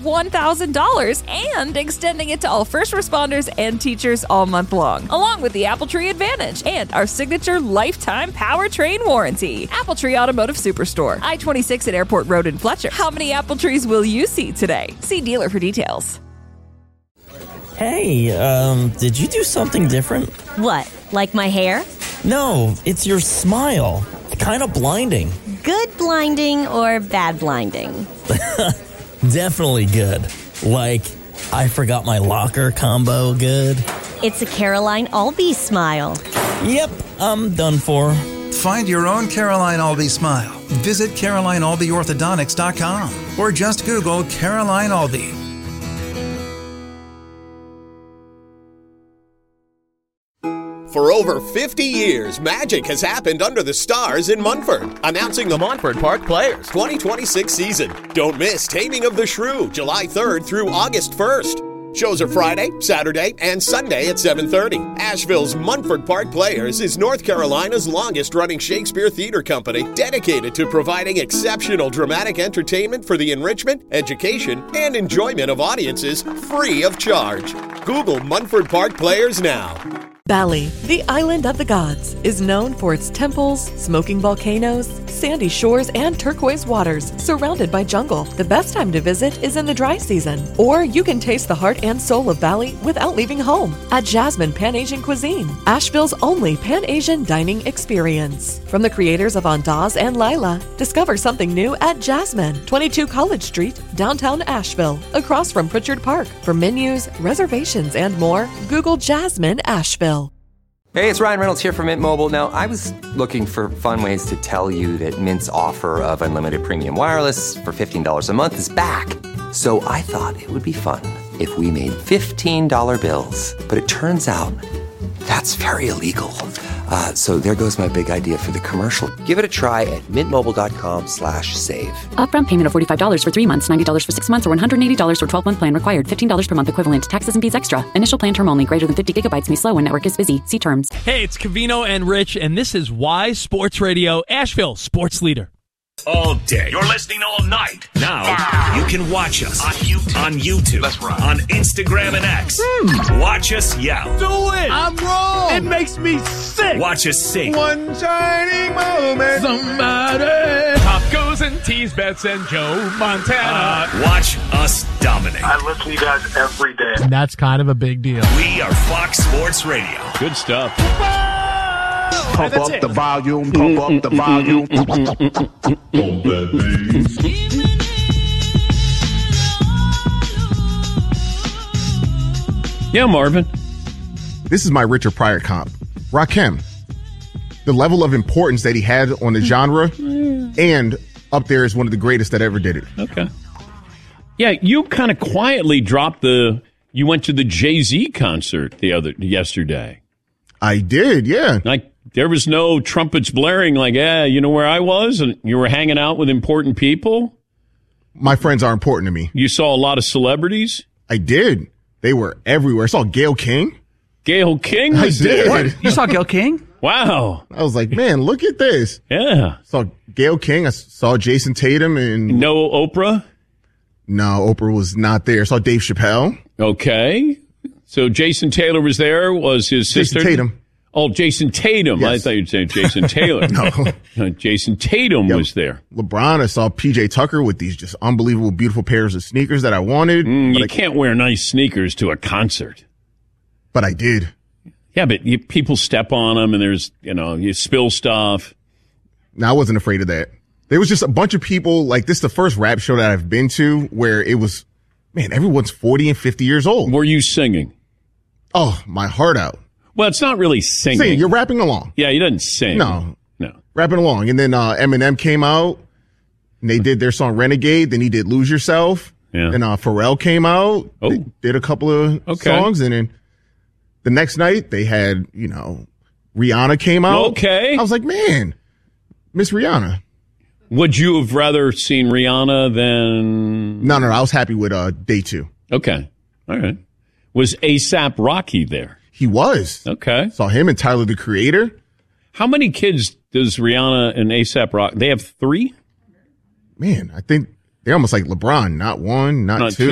$1,000 and extending it to all first responders and teachers all month long, along with the Apple Tree Advantage and our signature lifetime powertrain warranty. Apple Tree Automotive Superstore, I-26 at Airport Road in Fletcher. How many apple trees will you see today? See dealer for details. Hey, did you do something different? What, like my hair? No, it's your smile. Kind of blinding. Good blinding or bad blinding? Definitely good. Like, I forgot my locker combo good. It's a Caroline Albee smile. Yep, I'm done for. Find your own Caroline Albee smile. Visit CarolineAlbeeOrthodontics.com or just Google Caroline Albee. For over 50 years, magic has happened under the stars in Munford. Announcing the Montford Park Players 2026 season. Don't miss Taming of the Shrew, July 3rd through August 1st. Shows are Friday, Saturday, and Sunday at 7:30. Asheville's Montford Park Players is North Carolina's longest-running Shakespeare theater company, dedicated to providing exceptional dramatic entertainment for the enrichment, education, and enjoyment of audiences free of charge. Google Montford Park Players now. Bali, the island of the gods, is known for its temples, smoking volcanoes, sandy shores, and turquoise waters, surrounded by jungle. The best time to visit is in the dry season. Or you can taste the heart and soul of Bali without leaving home at Jasmine Pan-Asian Cuisine, Asheville's only Pan-Asian dining experience. From the creators of Andaz and Lila, discover something new at Jasmine, 22 College Street, downtown Asheville, across from Pritchard Park. For menus, reservations, and more, Google Jasmine Asheville. Hey, it's Ryan Reynolds here from Mint Mobile. Now, I was looking for fun ways to tell you that Mint's offer of unlimited premium wireless for $15 a month is back. So I thought it would be fun if we made $15 bills. But it turns out that's very illegal. So there goes my big idea for the commercial. Give it a try at mintmobile.com/save. Upfront payment of $45 for 3 months, $90 for 6 months, or $180 for 12-month plan required. $15 per month equivalent. Taxes and fees extra. Initial plan term only. Greater than 50 gigabytes may slow when network is busy. See terms. Hey, it's Covino and Rich, and this is Y Sports Radio, Asheville Sports Leader. All day. You're listening all night. Now, you can watch us on YouTube. That's right. On Instagram and X. Watch us yell. Do it! I'm wrong! It makes me sick! Watch us sing. One shining moment. Somebody. Tacos and teas, bets and Joe Montana. Watch us dominate. I listen to you guys every day. And that's kind of a big deal. We are Fox Sports Radio. Good stuff. Pump up the volume, pump up the volume. Yeah, Marvin. This is my Richard Pryor comp. Rakim. The level of importance that he had on the genre, and up there is one of the greatest that ever did it. Okay. Yeah, you kind of quietly dropped you went to the Jay-Z concert yesterday. I did, yeah. Like, there was no trumpets blaring like, you know where I was? And you were hanging out with important people? My friends are important to me. You saw a lot of celebrities? I did. They were everywhere. I saw Gayle King. Gayle King was there? What? You saw Gayle King? Wow. I was like, man, look at this. Yeah. Saw Gayle King. I saw Jason Tatum. And no Oprah? No, Oprah was not there. I saw Dave Chappelle. Okay. So Jason Taylor was there. Was his sister? Jason Tatum. Oh, Jason Tatum. Yes. I thought you'd say Jason Taylor. No. Jason Tatum was there. LeBron, I saw PJ Tucker with these just unbelievable, beautiful pairs of sneakers that I wanted. You can't wear nice sneakers to a concert. But I did. Yeah, but people step on them and there's, you spill stuff. No, I wasn't afraid of that. There was just a bunch of people, like this is the first rap show that I've been to where it was, man, everyone's 40 and 50 years old. Were you singing? Oh, my heart out. Well, it's not really singing. You're rapping along. Yeah, he doesn't sing. No. Rapping along. And then Eminem came out and they did their song Renegade. Then he did Lose Yourself. Yeah. And Pharrell came out. Oh. They did a couple of songs. And then the next night they had, Rihanna came out. Okay. I was like, man, Miss Rihanna. Would you have rather seen Rihanna than... No. I was happy with day two. Okay. All right. Was A$AP Rocky there? He was. Okay. Saw him and Tyler, the Creator. How many kids does Rihanna and A$AP Rocky? They have 3? Man, I think they're almost like LeBron. Not one, not two.